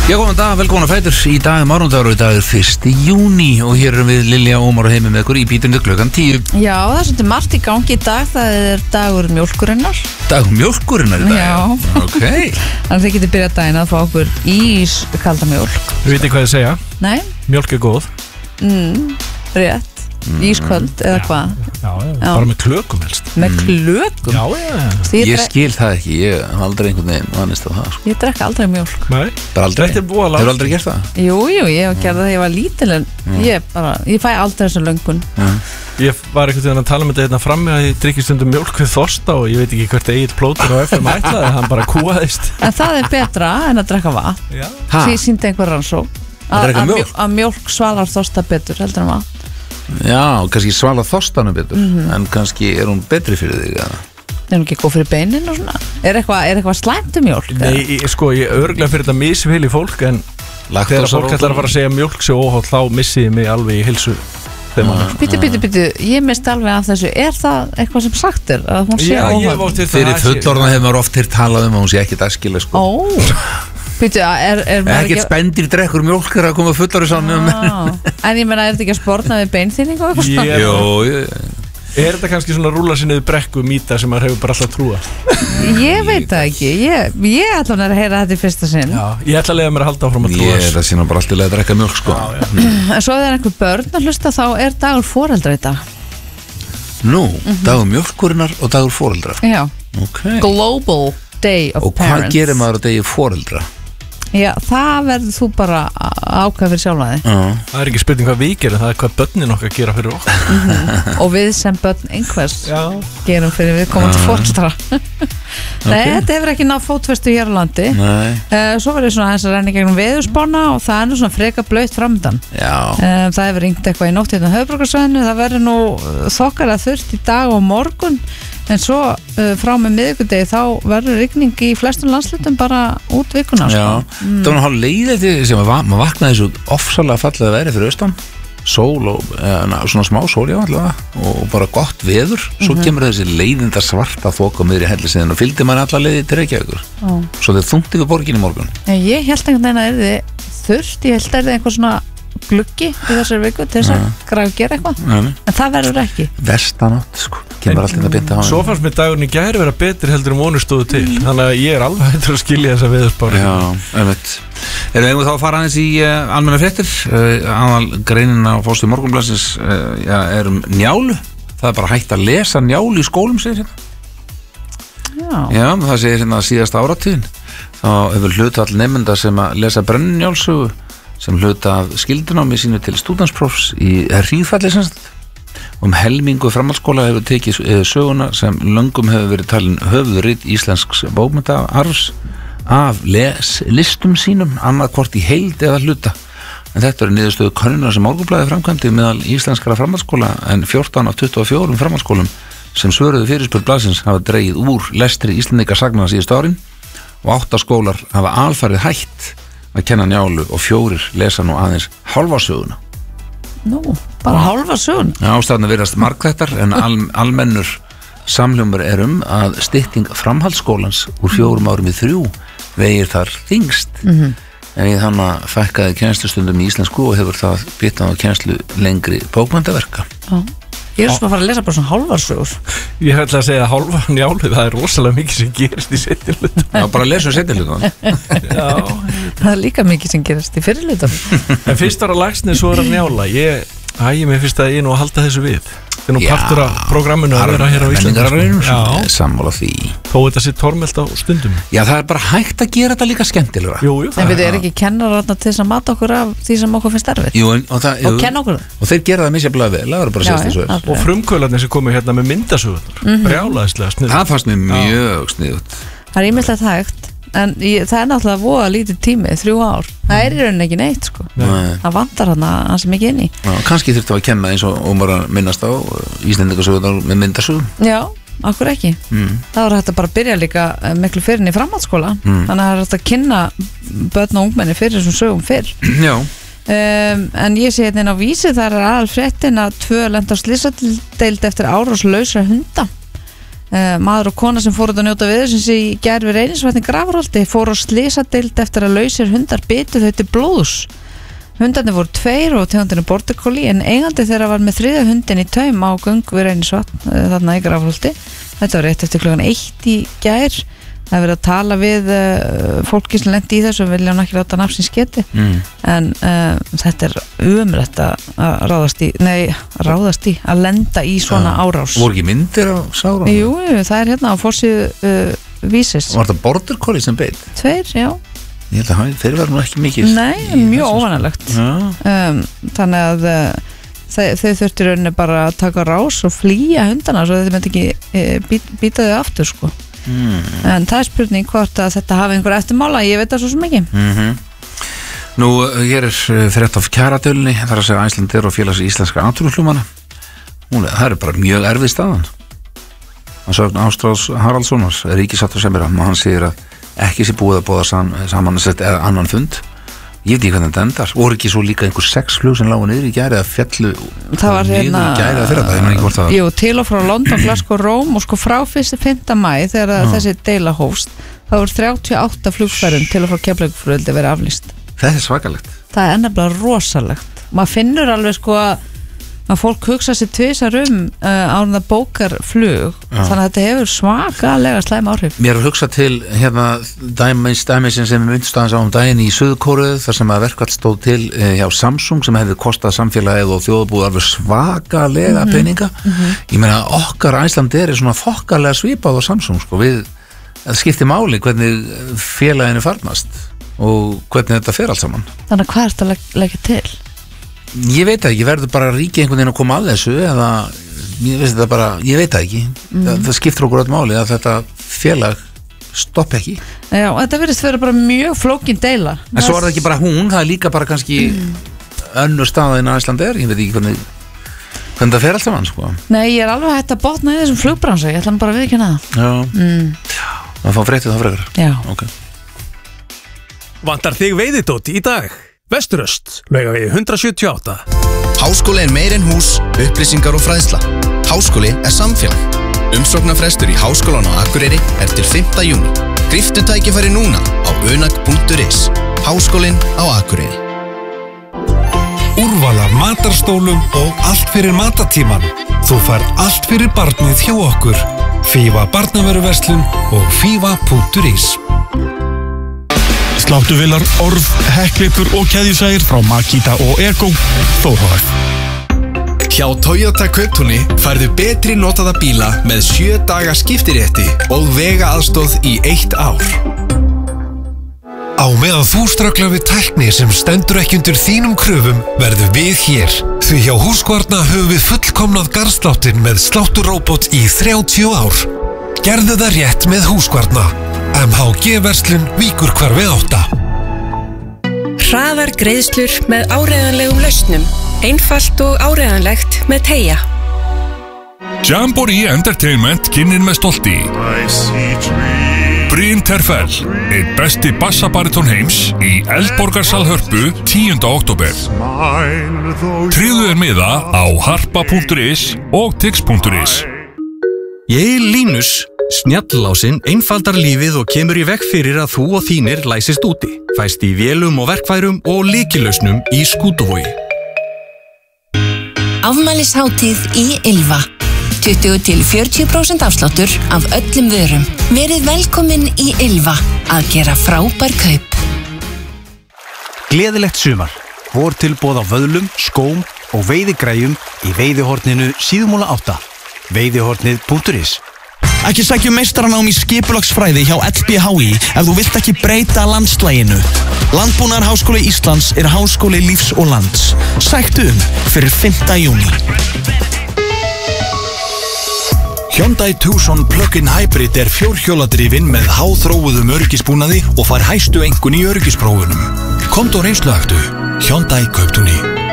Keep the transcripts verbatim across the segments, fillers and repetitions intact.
Já, góðan dag, velkomin að Fætur. Í dag er mánúdagur og í dag er fyrsta júní og hér erum við Lilja og Ómar og Heimi með ykkur í bítinu klukkan tíu. Já, það er svolítið margt í gangi í dag. Það er dagur mjólkurinnar. Dagur mjólkurinnar í dag? Já. Ok. Þannig að þið getur byrjað daginn að fá okkur ís kalda mjólk. Við veitum hvað þið segja. Nei. Mjólk er góð. Mm, rétt. Ísköld eða hvað? Já, já, bara með klökum helst. Með klökum? Já, já. Ég, ég skil það ekki, ég hef aldrei einhvern veginn vannist á það sko. Ég drekka aldrei mjólk. Nei, bara aldrei. Þetta er búið að láta. Hefur aldrei gert það? Jú, jú, ég hef gerð það þegar ég var lítil en ég bara, ég fæ aldrei þessa löngun. Ég var einhvern veginn að tala um þetta hérna frammi að ég drikki stundum mjólk við Þorsta og ég veit ekki hvert Egill Plóter á F M ætlaði, hann bara kúaðist. En það er betra en að drekka vatn. Því sýndi einhver rannsókn að mjólk svalar Þorsta betur heldur en vatn. Já, kannski svala Þorstanu betur, mm-hmm. en kannski er hún betri fyrir þig eða? Er hún ekki góð fyrir beinin og svona? Er eitthvað, er eitthvað slæmt um mjólk? Nei, ég, sko, ég örglega fyrir þetta misvel í fólk en þegar fólk ætlar að fara að segja mjólk sé óhátt þá missiði mig alveg í heilsu. Bítu, bítu, bítu, ég misti alveg af þessu. Er það eitthvað sem sagt er að hún sé óhátt? Fyrir fullorðna hefur maður oft hér talað um að hún sé ekki dagskileg sko. Ó, bítu, er, er ekkert ekki... spendir drekkur mjólk er að koma fullorðu saman ah. En ég meina, er þetta ekki að sportna við beinþýning og eitthvað? Yeah. Jó, ég... Er þetta kannski svona rúla sinniðu brekku mýta sem maður hefur bara alltaf trúa? Ég veit það ekki, ég, ég ætla að heyra þetta í fyrsta sinn. Já, ég ætla að leiða mér að halda áfram að trúa. Ég ætla að sína bara alltaf að drekka mjólk sko. Já, já. En svo þegar einhver börn að hlusta þá er dagur foreldra í dag. Nú, mm-hmm. dagur mjólkurinnar og dagur foreldra. Já, okay. Global Day of og Parents. Og hvað gerir maður á degi foreldra? Já, það verður þú bara ákveð fyrir sjálfa þig. uh. Það er ekki spurning hvað við gerum, það er hvað börnin okkar gera fyrir okkur. mm-hmm. Og við sem börn einhvers Já. gerum fyrir við komandi uh. foreldra. Nei, okay. Þetta hefur ekki náð fótfestu hér á landi. uh, Svo verður svona hans að renna gegnum veðurspána og það er nú svona freka blautt framöndan. uh, Það hefur ringt eitthvað í nótt hérna á höfuðborgarsvæðinu. Það verður nú þokkalega þurrt í dag og morgun. En svo uh, frá með miðvikudegi þá verður rigning í flestum landslutum bara út vikuna sko. Já, mm. það var náttúrulega leiðið til sem að maður vaknaði þessu ofsalega fallega veðri fyrir austan, sól og eða, svona smá sól já alltaf og bara gott veður, svo mm-hmm. kemur þessi leiðinda svarta þoka miður í hellisinn og fylgdi maður alla leiði til Reykjavíkur oh. Svo þeir þungti við borginni morgun. Ég held einhvern veginn að er þið þurft, ég held að er þið einhver svona gluggi í þessari viku til þess að græða gera eitthvað ja. En það verður ekki vestanátt, sko, kemur alltaf að binda á Svo fannst mér dagurinn í gær vera betri heldur um vonustóðu til, mm. þannig að ég er alveg hættur að skilja þessa veðurspáni. Já, einmitt. Erum við þá að fara aðeins í uh, almenna fréttir uh, aðal greinin á fórstu Morgunblaðsins uh, já, er um Njálu. Það er bara hægt að lesa Njálu í skólum segir hérna. Já. Já, það segir hérna síðasta áratugin. Þá hefur hlutfall nemenda sem að lesa Brennunjálssögu sem hluta af skildunámi sínu til stúdentsprófs í hríðfalli semst. Um helmingu framhaldsskóla hefur tekið söguna sem löngum hefur verið talin höfuðrit íslensks bókmenntaarfs af leslistum sínum annað hvort í heild eða hluta. En þetta eru niðurstöðu könnunar sem Morgunblaðið framkvæmdi meðal íslenskra framhaldsskóla en fjórtán af tuttugu og fjórum framhaldsskólum sem svöruðu fyrirspurn blaðsins hafa dregið úr lestri Íslendingasagnanna síðustu árin og átta skólar hafa alfarið hætt að kenna Njálu og fjórir lesa nú aðeins hálfa söguna. Nú, bara hálfa sögun? Já, ástæðan virðast margþættar en al, almennur samhljómur er um að stytting framhaldsskólans úr fjórum árum í þrjú vegir þar þyngst. Mm-hmm. En ég þannig að fækkaði kennslustundum í íslensku og hefur það bitnað á kennslu lengri bókmenntaverka. Já. Ég er svona að fara að lesa bara svona hálfarsögur. Ég ætla að segja að hálfa Njálu, það er rosalega mikið sem gerist í seinni hlutum. Já, bara að lesa um seinni hlutum. Já. Það er líka mikið sem gerist í fyrri hlutum. En fyrst ára Lagsnes svo er að Njála. Ég, æ, mér finnst að ég nú að halda þessu við. Það er nú partur af programminu að vera hér á Íslandi. Já, sammála því. Þó þetta sé tormelt á stundum. Já, það er bara hægt að gera þetta líka skemmtilegra. Jú, jú. En við erum ekki kennararna til þess að mata okkur af því sem okkur finnst erfitt. Jú, og, það, og kenna okkur það. Og þeir gera það misjaflega vel, það er bara að segja þessu. Og frumkvölarnir sem komið hérna með myndasögunar. Mm-hmm. Brjálæðislega sniðugt. Það fannst mér mjög sniðugt. Það er ýmislegt hægt. En ég, það er náttúrulega voða lítið tími, þrjú ár. Það er í rauninni ekki neitt sko. Nei. Það vantar hann að hans er mikið inn í. Já, kannski þurftu að kenna eins og Ómar að minnast á Íslendingasögunar með myndasögum. Já, okkur ekki. Mm. Það var hægt að bara byrja líka miklu fyrir í framhaldsskóla. Mm. Þannig að það er hægt að kynna börn og ungmenni fyrir þessum sögum fyrr. Já. Um, en ég sé hérna inn á Vísi, það er aðal fréttin að tvö lenda á slysadeild eftir áráslausra hunda. uh, maður og kona sem fór út að njóta veðursins í gær við Reynisvatn í Grafarholti fór á slysadeild eftir að lausir hundar bitu þau til blóðs. Hundarnir voru tveir og tegundinu border collie en eigandi þeirra var með þriðja hundin í taum á göng við Reynisvatn uh, þarna í Grafarholti. Þetta var rétt eftir klukkan eitt í gær. Það er verið að tala við uh, fólki sem lendi í þessu og vilja hann ekki láta nafnsins geti mm. en uh, þetta er umrætt að ráðast í nei, ráðast í, að lenda í svona ja. árás. Voru ekki myndir á sára? Jú, það er hérna á forsíðu uh, vísis. Var þetta border collie sem beit? Tveir, já. Ég held að þeir var nú ekki mikið. Nei, mjög óvanalegt ja. um, þannig að uh, þau, þau þurfti rauninni bara að taka rás og flýja hundana svo þau myndi ekki uh, být, býta þau aftur sko mm. en það er spurning hvort að þetta hafi einhver eftirmála, ég veit það svo sem ekki mm-hmm. Nú, hér er frétt af kjaradölunni, það er að segja Æslandir og félags íslenska atvinnuflugmanna það er bara mjög erfið staðan að sögn Ástrós Haraldssonar ríkissáttasemjara, og hann segir að ekki sé búið að bóða saman eða annan fund. Ég veit ekki hvernig þetta endar. Voru ekki svo líka einhver sex flug sem lágu niður í gæri eða fjallu það var hérna gæri að fyrir það, það jú, til og frá London, Glasgow, Róm og sko frá fyrsta fimmta maí þegar ah. þessi deila hófst, þá voru þrjátíu og átta flugferðum til og frá Keflavíkurflugvelli verið aflýst. Það er svakalegt. Það er nefnilega rosalegt. Maður finnur alveg sko að að fólk hugsa sér tvisar um uh, án það bókar flug Já. Þannig að þetta hefur svakalega slæm áhrif. Mér er hugsað til hérna dæmis dæmisin sem við myndstæðans á um daginn í Suður-Kóreu þar sem að verkfall stóð til uh, hjá Samsung sem hefði kostað samfélagið og þjóðarbúið alveg svakalega mm-hmm. peninga mm-hmm. Ég meina okkar Æslandir er svona þokkalega svipað á Samsung sko. Við, það skiptir máli hvernig félaginu farnast og hvernig þetta fer allt saman. Þannig að hvað er þetta að leggja til? Ég veit það ekki, verður bara ríki einhvern veginn að koma að þessu eða, ég veist þetta bara, ég veit það ekki mm. það, það skiptir okkur öll máli að þetta félag stopp ekki. Já, þetta verðist vera bara mjög flókin deila. En svo er það ekki bara hún, það er líka bara kannski mm. önnur staða en Æsland er, ég veit ekki hvernig hvernig það fer allt saman, sko. Nei, ég er alveg hægt að botna í þessum flugbransi, ég ætla bara að viðurkenna það. Já, mm. það fá fréttið þá frekar. Já. Okay. Vantar þig veiðidót í dag? Vesturöst, Laugavegi hundrað sjötíu og átta. Háskóli er meir en hús, upplýsingar og fræðsla. Háskóli er samfélag. Umsóknarfrestur í Háskólan á Akureyri er til fimmta júní. Gríptu tækifæri núna á unag punktur is. Háskólinn á Akureyri. Úrval af matarstólum og allt fyrir matatíman. Þú fær allt fyrir barnið hjá okkur. Fífa barnavöruverslun og fífa punktur is. Sláttuvélar, orð, hekklipur og keðjusægir frá Makita og Ego, Þórhóð. Hjá Toyota Kauptúni færðu betri notaða bíla með sjö daga skiptirétti og vega aðstóð í eitt ár. Á meðan þú strögglar við tækni sem stendur ekki undir þínum kröfum verður við hér. Því hjá Húsqvarna höfum við fullkomnað garðsláttin með slátturóbot í þrjátíu ár. Gerðu það rétt með Húsqvarna. M H G-verslun Víkur hverfi átta. Hraðar greiðslur með áreiðanlegum lausnum. Einfalt og áreiðanlegt með Teija. Jamboree Entertainment kynir með stolti Bryn Terfell, einn besti bassabariton heims í Eldborgarsal Hörpu tíunda október. Tryggðu þér miða á harpa punktur is og tix punktur is. Ég Línus, snjallásinn einfaldar lífið og kemur í veg fyrir að þú og þínir læsist úti. Fæst í vélum og verkfærum og lykilausnum í Skútuvogi. Afmælishátíð í Ylva. tuttugu til fjörutíu prósent afsláttur af öllum vörum. Verið velkomin í Ylva að gera frábær kaup. Gleðilegt sumar. Vor tilboð á vöðlum, skóm og veiðigræjum í veiðihorninu Síðumúla átta. veiðihornið punktur is. Ekki sækjum meistaranám í skipulagsfræði hjá L B H I ef þú vilt ekki breyta landslæginu. Landbúnaðarháskóli Íslands er háskóli lífs og lands. Sæktu um fyrir fimmta júní. Hyundai Tucson Plug-in Hybrid er fjórhjóladrifin með háþróuðum öryggisbúnaði og fær hæstu einkunn í öryggisprófunum. Komdu á reynsluaktu. Hyundai Kauptúni.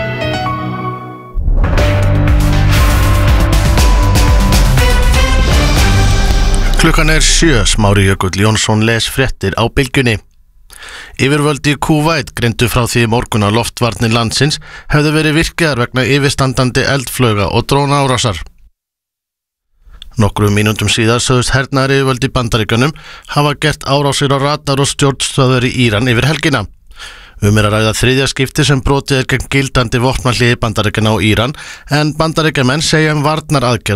Klukkan er sjö, Smári Jökull Jónsson les fréttir á bylgjunni. Yfirvöld í Kúveit greindu frá því morgun að loftvarnir landsins hefðu verið virkaðar vegna yfirstandandi eldflauga og drónaárásar. Nokkrum mínútum síðar sögðust hernaðaryfirvöld í Bandaríkjunum hafa gert árásir á radar og stjórnstöðvar í Íran yfir helgina. Um er að ræða þriðja skipti sem brotið er gegn gildandi vopnahléi Bandaríkjanna og Íran, en Bandaríkjamenn segja um varnaraðgerðir